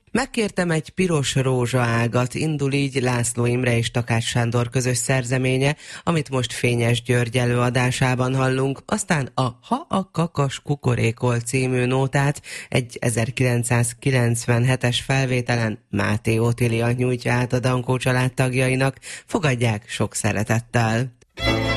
Megkértem egy piros rózsaágat, indul így László Imre és Takács Sándor közös szerzeménye, amit most Fényes György előadásában hallunk, aztán a Ha a kakas kukorékol című nótát egy 1997-es felvételen Máté Otília nyújtja át a Dankó család tagjainak, fogadják sok szeretettel.